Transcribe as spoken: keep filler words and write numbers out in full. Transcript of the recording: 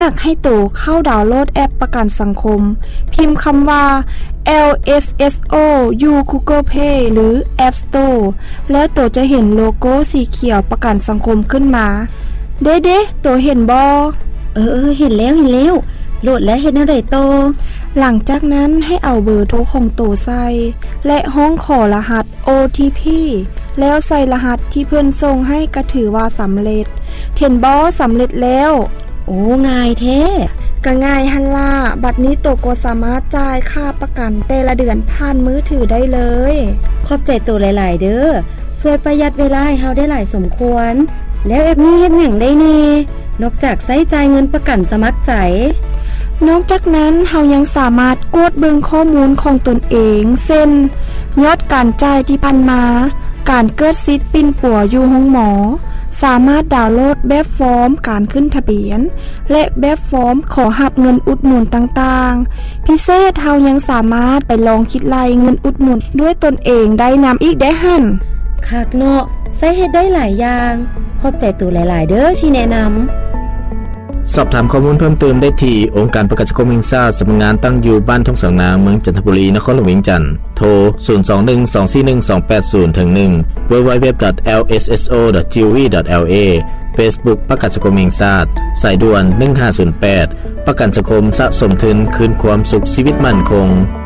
อยากให้ตู่เข้าดาวน์โหลดแอปประกันสังคมพิมพ์คำว่า แอล เอส เอส โอ อยู่ Google Play หรือ App Store แล้วตู่จะเห็นโลโก้สีเขียวประกันสังคมขึ้นมาเด้ๆตู่เห็นบ่เออๆเห็นแล้วเห็นแล้วโหลดแล้วเฮ็ดแนวใดต่อหลังจากนั้นให้เอาเบอร์โทรของตู่ใส่และห้องขอรหัส โอ ที พี แล้วใส่รหัสที่เพื่อนส่งให้ก็ถือว่าสำเร็จเห็นบ่สำเร็จแล้วโอ้ง่ายแท้ก็ง่ายหั่นล่ะบัดนี้ตู่ก็สามารถจ่ายค่าประกันแต่ละเดือนผ่านมือถือได้เลยขอบใจตู่หลายๆเด้อช่วยประหยัดเวลาให้เฮาได้หลายสมควรแล้วแอปนี้เฮ็ดหยังได้แน่นอกจากใช้จ่ายเงินประกันสมัครใจนอกจากนั้นเฮายังสามารถกดเบิ่งข้อมูลของตนเองเช่นยอดการจ่ายที่ผ่านมาการเกิดสิทธิ์ปิ้นปัวอยู่ห้องหมอสามารถดาวน์โหลดแบบฟอร์มการขึ้นทะเบียนและแบบฟอร์มขอรับเงินอุดหนุนต่างๆพิเศษเฮายังสามารถไปลองคิดไล่เงินอุดหนุนด้วยตนเองได้นำอีกได้หั่นคักเนาะใช้เฮ็ดได้หลายอย่างขอบใจตู่หลายๆเด้อที่แนะนำสอบถามข้อมูลเพิ่มเติมได้ที่องค์การประกันสังคมแห่งชาติสำนักงานตั้งอยู่บ้านทุ่งสองนาเมืองจันทบุรีนครหลวงเวียงจันทน์โทรศูนย์ สอง หนึ่ง สอง สี่ หนึ่ง สอง แปด ศูนย์ หนึ่ง ดับเบิลยู ดับเบิลยู ดับเบิลยู ดอท แอล เอส เอส โอ ดอท จี โอ วี ดอท แอล เอ Facebook ประกันสังคมแห่งชาติสายด่วนหนึ่งห้าศูนย์แปดประกันสังคมสะสมทุนคืนความสุขชีวิตมั่นคง